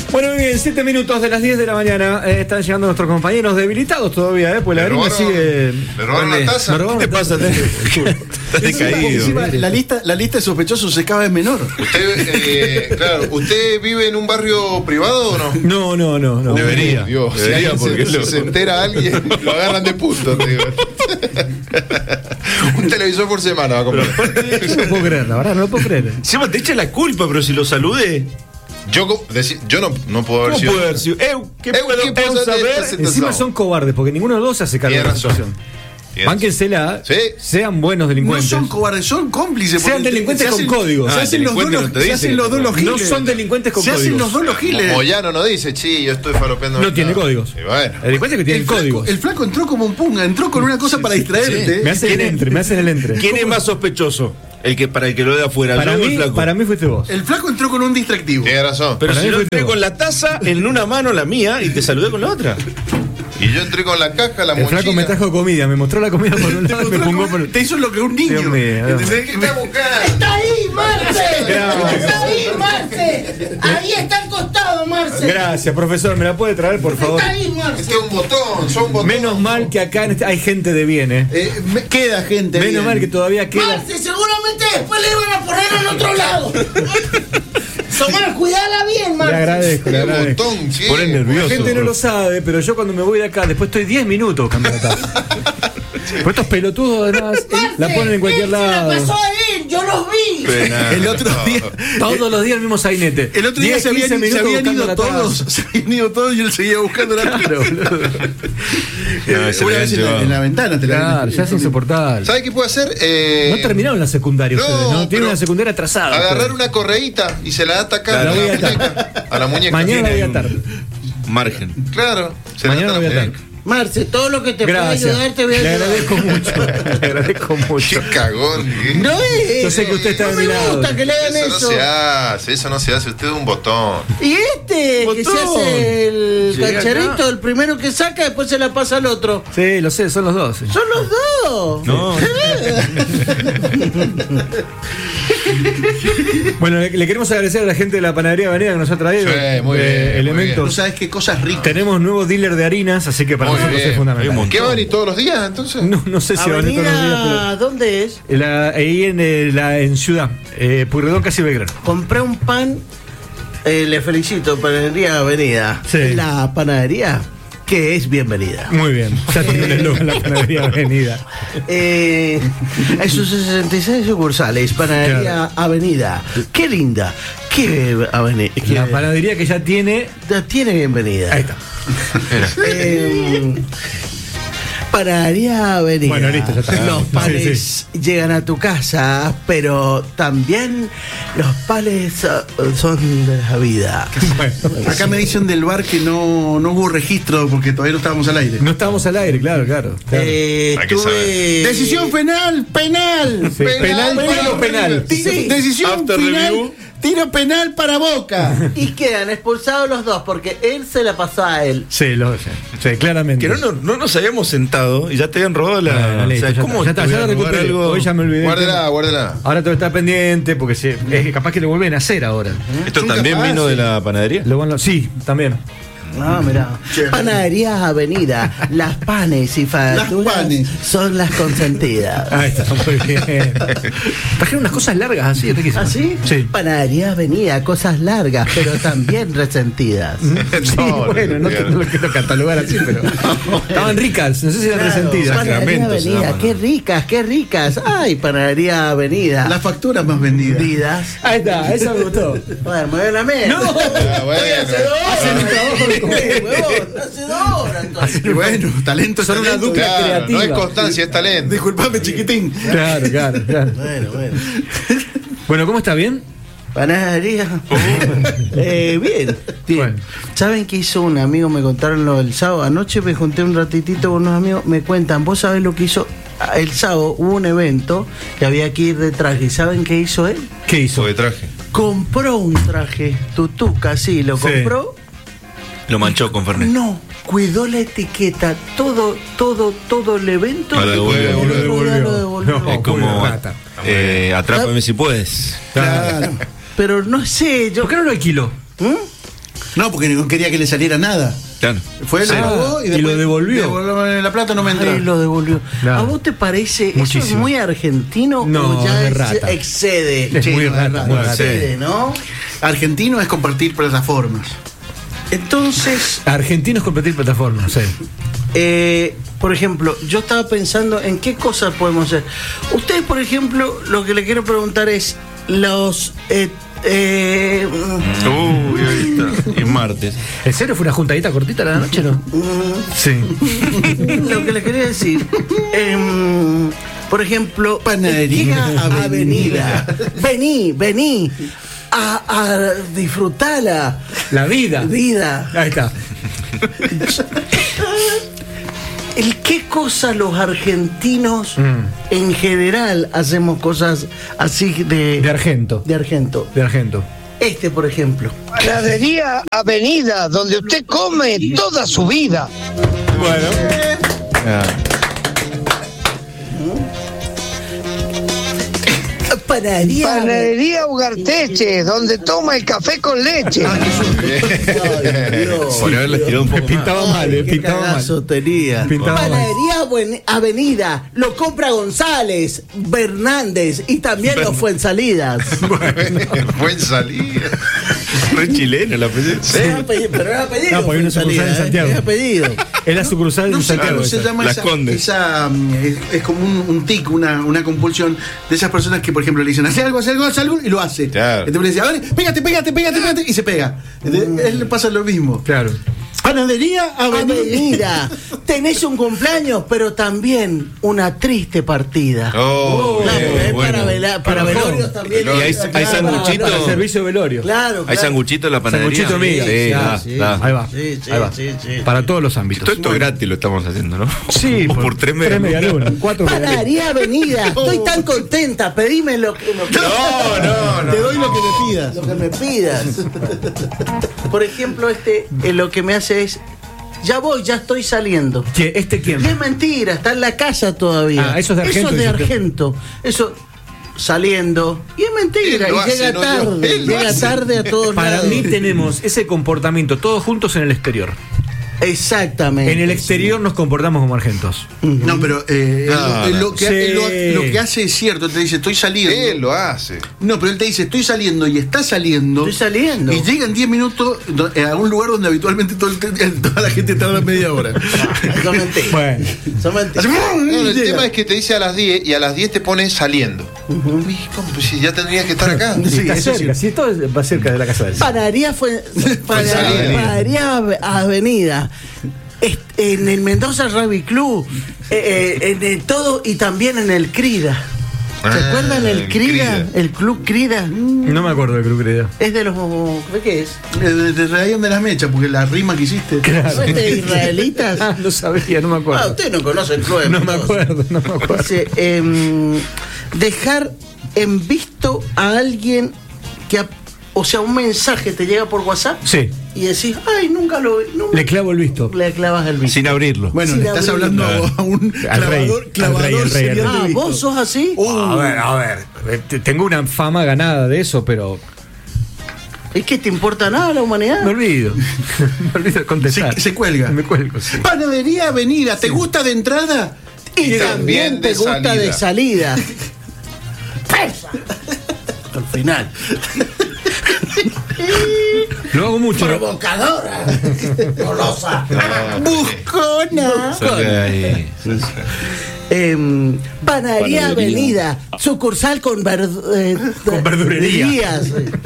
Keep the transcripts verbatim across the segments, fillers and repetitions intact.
Bueno, muy bien, siete minutos de las diez de la mañana. Eh, están llegando nuestros compañeros debilitados todavía, ¿eh? Pues la harina sigue. ¿Le robaron la taza? ¿Qué te pasa? Estás decaído. La lista, la lista de sospechosos es cada vez menor. Usted, eh, claro, ¿usted vive en un barrio privado o no? No, no, no. no. Debería. Dios, Debería, si porque se, lo... se entera alguien, lo agarran de punto, te digo. Un televisor por semana va a comprar. No lo puedo creer, la verdad, no lo puedo creer. Se te echa la culpa, pero si lo saludé. Yo, deci- yo no, no puedo haber ¿Cómo sido. puede haber sido? Eu, ¿qué Eu, puedo, ¿qué puedo eu saber de saber? esta Encima son cobardes, porque ninguno de los dos se hace cargo de la Tiene razón. situación. Tiene Bánquensela, Sí. sean buenos No delincuentes. son cobardes, son cómplices. Sean porque delincuentes se con hacen- códigos. Se Ah, hacen los dos delincuentes los- no te se dicen hacen que los dos no. los No giles. son delincuentes con Se hacen códigos. los dos los giles. Moyano no dice, sí, yo estoy falopeando. No tiene códigos. Y bueno. Delincuentes que tienen El flaco, códigos. el flaco entró como un punga, entró con una cosa para distraerte. Me hacen el entre, me hacen el entre. ¿Quién es más sospechoso? El que para el que lo de afuera, Para yo o el mí, flaco. para mí fuiste vos. El flaco entró con un distractivo. Tiene razón. Pero para si mí yo fuiste entré vos. con la taza en una mano la mía y te saludé con la otra. Y yo entré con la caja, la El mochila. flaco me trajo comida, me mostró la comida por un lado y me pongo por Te hizo lo que un niño. Dios mío. ¿Entendés? ¿Qué está buscando? ¡Está ahí, Marce! Gracias. ¡Está ahí, Marce! Ahí está al costado, Marce. Gracias, profesor, ¿me la puede traer, por favor? Está ahí, Marce. Este es un botón, son un botón. Menos mal que acá en este- hay gente de bien, ¿eh? Eh, me- queda gente. Menos bien. mal que todavía queda. Marce, seguramente después le iban a poner en otro lado. Somar, cuidala bien, Le Marce. agradezco, le Qué agradezco. botón, sí. Pone nervioso. La gente no lo sabe, pero yo cuando me voy de acá, después estoy diez minutos cambiando la taza. Pero estos pelotudos además Marce, la ponen en cualquier él se lado. la pasó a él, yo los vi. Pena. El otro día. Todos los días el mismo sainete. El otro día diez, se habían, quince se minutos habían buscando ido la taza. todos. Se habían ido todos y él seguía buscando la taza. No, se Una le vez han en la, llevado. en la ventana te la Claro, ya es insoportable. ¿Sabe qué puede hacer? Eh, No terminaron la secundaria no, ustedes, ¿no? Tienen pero una secundaria atrasada. Agarrar ustedes. una correíta y se la ata acá La a, voy la a atar. muñeca, a la muñeca. Mañana la voy a Tiene atar. Margen. Claro. Se Mañana la la voy a ata la atar. muñeca. Marce, todo lo que te Gracias. pueda ayudar te voy a Le ayudar. agradezco mucho. Le agradezco mucho. Qué cagón. ¿eh? No es. Yo sé que usted está no de me mi lado. gusta que le hagan Eso eso. no se hace, eso no se hace. Usted es un botón. Y este, que se Botón. hace el Llega cancherito, acá. el primero que saca, después se la pasa al otro. Sí, lo sé, son los dos. sí. Son los dos. No. Bueno, le, le queremos agradecer a la gente de la panadería Avenida que nos ha traído Sí, muy eh, bien, muy elementos. No sabes qué cosas ricas. Tenemos nuevo dealer de harinas, así que para Muy nosotros bien. es fundamental. Hay un montón. ¿Qué va a venir todos los días entonces? No, no sé si va a venir todos los días, Avenida, ¿dónde es? pero la- ahí en, eh, la, en Ciudad, eh, Pueyrredón, casi Belgrano. Compré un pan, eh, le felicito, Panadería Avenida. Sí. La panadería que es bienvenida. Muy bien, ya tiene un eslogan la panadería Avenida. Eh, en sus sesenta y seis sucursales, Panadería Claro. Avenida. Qué linda. Qué avenida. La panadería que ya tiene. Tiene bienvenida. Ahí está. Eh, Panadería Avenida. Bueno, listo, ya está. Los Sí, panes llegan a tu casa, pero también los panes ah, son de la vida. Bueno, Acá me dicen del bar que no, no hubo registro porque todavía no estábamos al aire. no estábamos al aire, claro, claro. claro. Eh, Hay que estuve- Decisión penal, penal. Sí, penal, tiro penal. Ti- Sí. Decisión After final, review. tiro penal para Boca. Y quedan expulsados los dos porque él se la pasó a él. Sí, lo sé. Sí, claramente. Que no, no, no nos habíamos sentado y ya te habían robado la. Bueno, listo, o sea, ya ¿cómo está, ya, te está, ya voy lo a robar recuperé. algo? Hoy ya me olvidé. Guárdela, guárdela. Ahora todo está pendiente porque sí, es capaz que lo vuelven a hacer ahora. ¿Esto Nunca también pasa. vino de la panadería? Lo van a- sí, también. Ah, mira. Panadería Avenida. Las panes y facturas panes. son las consentidas. Ahí está, muy bien. Trajeron unas cosas largas así, riquísimas. ¿Ah, sí? Sí. Panadería Avenida, cosas largas, pero también resentidas. Sí, No, bueno, no, no, no lo quiero catalogar así, pero estaban ricas, no sé si eran Claro, resentidas. Panadería Sacramento se Avenida, llama, qué ricas, qué ricas. Ay, Panadería Avenida. La factura más vendida. Vidas. Ahí está, esa me gustó. Bueno, mueve la mesa. No. Ah, bueno. Hacen un trabajo de comer, huevón. Hace dos horas, entonces. Y bueno, talento es Son una talento. dupla Claro, creativa. no es constancia, es talento. Disculpame, chiquitín. Claro, claro, claro. Bueno, bueno. Bueno, ¿cómo está? ¿Bien? Panadería. eh, bien, bien. Bueno. ¿Saben qué hizo un amigo? Me contaron lo del sábado. Anoche me junté un ratitito con unos amigos. Me cuentan, ¿vos sabés lo que hizo? El sábado hubo un evento que había que ir de traje. ¿Y saben qué hizo él? ¿Qué hizo? Hizo de traje. Compró un traje. Tutuca, sí, lo Sí. compró. Lo manchó con Fernet. No, cuidó la etiqueta. Todo, todo, todo el evento. No lo devolvió. Y No lo después ya lo devolvió. No. Es como. rata. Eh, atrápame si puedes. Claro. Pero no sé, yo. ¿Por qué no lo alquiló? ¿Mm? No, porque no quería que le saliera nada. Claro. Fue, Sí. le pagó y, Y después lo devolvió. devolvió la plata, no me entra. Ay, lo devolvió. No. ¿A vos te parece eso es Muchísimo. muy argentino No, o ya de es- rata. excede? Es muy no, rata, no, muy no, rata. Excede, ¿no? Argentino es compartir plataformas. Entonces, Argentinos competir plataformas, sí. eh, por ejemplo, yo estaba pensando en qué cosas podemos hacer. Ustedes, por ejemplo, lo que le quiero preguntar es los... eh, eh, Uy, ahí está. Y martes. ¿En serio fue una juntadita cortita la noche, no? Sí. lo que le quería decir, em, por ejemplo, Panadería Avenida. Avenida. Vení, vení a, a disfrutarla. La vida. Vida. Ahí está. ¿El qué cosa los argentinos Mm. en general hacemos cosas así de, De argento. de argento? De argento. Este, por ejemplo. Panadería Avenida, donde usted come toda su vida. Bueno. Ah, Panadería. Panadería Ugarteche, donde toma el café con leche. Ay, Dios, por haberles tirado un poco más. Pintaba mal, eh, qué pintaba mal. cagazo tenía. Pintaba mal. Panadería Buen- Avenida, lo compra González, Fernández y también los Fuensalidas. Buen salida. Re chileno la presencia. Era apellido, pero era apellido. No, porque hay una sucursal en Fuensalida, ¿eh? Santiago. Era apellido. Es la sucursal No en sé Santiago. cómo se esa. llama Las esa. Condes. esa, mm, es, es como un, un tic, una, una compulsión de esas personas que, por ejemplo, le dicen, hace algo, hace algo, hace algo, y lo hace. Claro. Entonces le dice, a ver, pégate, pégate, pégate, pégate, y se pega. Entonces, él le pasa lo mismo. Claro. Panadería Avenida. Avenida, tenés un cumpleaños, pero también una triste partida. Oh, Claro, bien, es bueno. para, vela- para Para velorios todo. también. Y hay- Claro, hay para- sanguchito. Para el servicio de velorio. Claro, ¿Hay claro. sanguchito en la panadería? Sanguchito miga. Sí, Sí, da, sí. da. Ahí va. Sí, sí, Ahí va. sí, sí. Para todos los ámbitos. Todo esto gratis lo estamos haciendo, ¿no? Sí, por, por tres meses. Tres medialunas. Cuatro medialunas. Panadería Avenida, estoy tan contenta, pedime lo que, lo que- No, no, no. Te doy lo que me pidas. lo que me pidas. Por ejemplo, este eh, lo que me hace es, ya voy, ya estoy saliendo. ¿Qué? ¿Este quién? Y es mentira, está en la casa todavía. Ah, eso es de Argento, Eso es de dice usted. Argento. Eso saliendo. Y es mentira, Él lo y hace, llega no tarde, yo. Él lo llega hace. tarde a todos Para lados. mí tenemos ese comportamiento todos juntos en el exterior. Exactamente. En el exterior nos comportamos como argentos. No, pero eh, No, lo, no. lo que, Sí. lo, lo que hace es cierto. Te dice, estoy saliendo. Él lo hace. No, pero él te dice, estoy saliendo y está saliendo. Estoy saliendo. Y llega en diez minutos do- a un lugar donde habitualmente todo el te- toda la gente tarda media hora. Son mentiras. Bueno. Son mentiras. Así, No, el llega. tema es que te dice a las diez y a las diez te pone saliendo. Uy, ¿cómo? Pues si ya tendrías que estar acá. Sí, Está eso cerca, sí. si esto es- va cerca de la casa de él. Panadería fue Panadería, Panadería Ave- Avenida. Est- En el Mendoza Rugby Club, eh, eh, en el todo y también en el Crida. ¿Se Ah, acuerdan el el Crida? Crida. El Club Crida. No me acuerdo del Club Crida. Es de los. ¿De qué es? Eh, Te traían de las mechas porque la rima que hiciste. ¿No es de israelitas? Ah, no sabía, no me Ah, acuerdo. usted no conoce el club de No me Mendoza. acuerdo, no me acuerdo. Dice, em, dejar en visto a alguien que, ap- o sea, un mensaje te llega por WhatsApp Sí, y decís, ay, nunca lo vi. nunca-". le clavo el visto. Le clavas el visto. Sin abrirlo. Bueno, Sin le estás abrir. hablando Claro. a un Al rey, clavador, al clavador rey, al rey, al serial rey. de Ah, vistos. vos sos así. A ver, a ver. eh, te- Tengo una fama ganada de eso, pero ¿Es que te importa nada la humanidad? me olvido. Me olvido de contestar. Se- se cuelga. Me cuelgo, sí. Panadería Avenida, ¿te gusta de entrada? Y, Y también también te de gusta salida. de salida. Pesa. Al final. Lo hago mucho. ¿no? Provocadora. Golosa. Buscona. Sale ahí. Em, Panadería Avenida, sucursal con, verd- eh, Con verdurería. verdurías.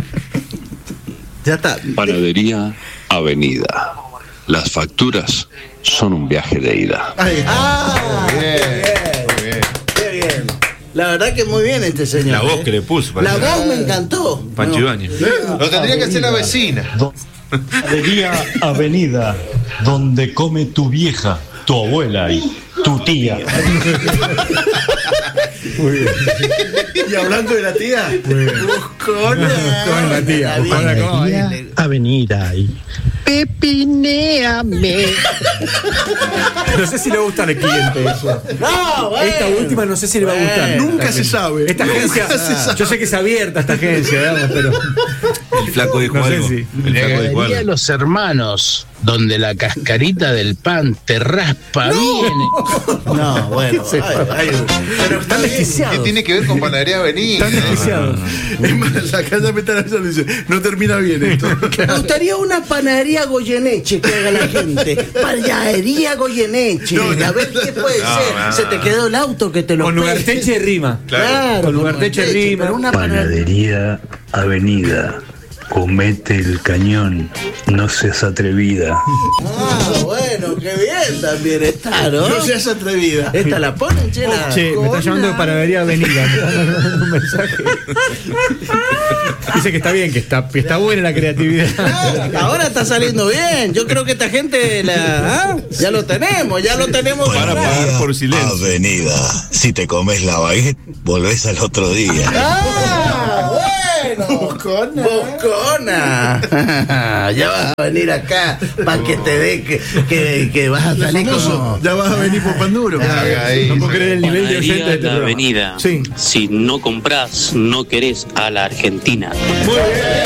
Ya está. Panadería Avenida. Las facturas son un viaje de ida. Ahí está. Ah, Bien, muy bien. qué bien. La verdad que muy bien este señor. La voz ¿eh? que le puso. La parece. voz me encantó. Pancho Ibáñez. Lo tendría que hacer la vecina. Panadería Avenida, donde come tu vieja, tu abuela y tu tía. Y hablando de la tía, buscona. Con la tía, buscó la coma. Panadería Avenida y pepinéame. No sé si le gusta al cliente eso. No, bueno. Esta última no sé si le va a gustar. Bueno. Nunca se sabe. Esta Nunca agencia, se sabe. yo sé que es abierta esta agencia, digamos, pero El flaco dijo No sé algo. si- El flaco dijo Panadería algo. Los Hermanos, donde la cascarita del pan te raspa bien. No, bueno. ay, ay, pero Están ¿Qué desquiciados. tiene que ver con Panadería Avenida? Están desquiciados. Es más, la casa me está avisando y dice, no termina bien esto. Me gustaría una panadería Goyeneche que haga la gente. Panadería Goyeneche. No, no. A ver qué puede No, ser. no, Se te quedó el auto que te lo Con preste. Ugarteche rima. Claro, Con Ugarteche rima. pero una panadería. Panadería Avenida. Comete el cañón. No seas atrevida. Ah, bueno, qué bien también está, ¿no? No seas atrevida. Esta la ponen, che, la Che, me está cola. llamando de Panadería Avenida. Me está mandando un mensaje. Dice que está bien, que está, que está buena la creatividad. Ah, ahora está saliendo bien. Yo creo que esta gente la, ¿ah? ya lo tenemos, ya lo tenemos. Para atrás. pagar por silencio. Avenida. Si te comes la baguette, volvés al otro día. Ah, bueno. Bocona. Bocona. Ya vas a venir acá para que te dé que, que, que vas a salir como. Ya vas a venir por pan duro. Haga ahí. No puedo creer el nivel de oyente de Panadería este La programa. Avenida. Sí. Si no compras, no querés a la Argentina. Muy bien.